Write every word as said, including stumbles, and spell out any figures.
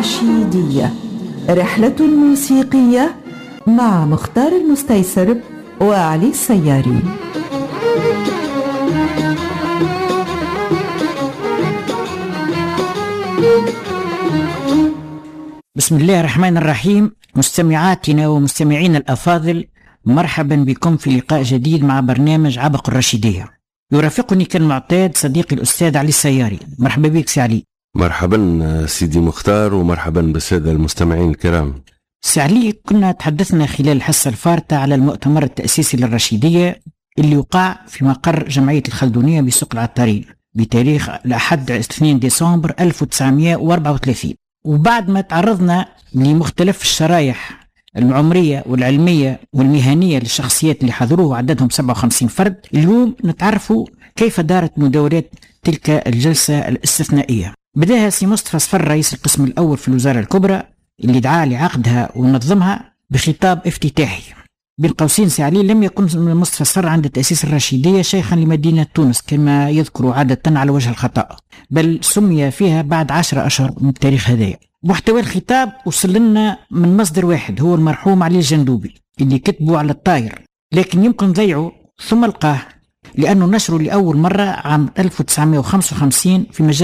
الرشيدية، رحلة موسيقية مع مختار المستيسر وعلي السياري. بسم الله الرحمن الرحيم. مستمعاتنا ومستمعين الأفاضل، مرحبا بكم في لقاء جديد مع برنامج عبق الرشيدية. يرافقني كالمعتاد صديقي الأستاذ علي السياري. مرحبا بك سي علي. مرحبا سيدي مختار، ومرحبا بالسادة المستمعين الكرام. سي علي، كنا تحدثنا خلال الحصة الفارطة على المؤتمر التأسيسي للرشيدية اللي وقع في مقر جمعية الخلدونية بسوق العطارين بتاريخ الأحد اثنين ديسمبر ألف وتسعمائة وأربعة وثلاثين. وبعد ما تعرضنا لمختلف الشرايح العمرية والعلمية والمهنية للشخصيات اللي حضروه عددهم سبعة وخمسين فرد، اليوم نتعرفوا كيف دارت مداولات تلك الجلسة الاستثنائية. بداها سي مصطفى صفر رئيس القسم الأول في الوزارة الكبرى اللي دعا لعقدها ونظمها بخطاب افتتاحي. بين قوسين سي علي، لم يكن مصطفى صفر عند تأسيس الرشيدية شيخا لمدينة تونس كما يذكر عادة على وجه الخطأ، بل سمي فيها بعد عشر أشهر من التاريخ هذايا. محتوى الخطاب وصل لنا من مصدر واحد هو المرحوم علي الجندوبي اللي كتبه على الطاير، لكن يمكن ضيعه ثم لقاه لأنه نشره لأول مرة عام ألف وتسعمائة وخمسة وخمسين في مجلة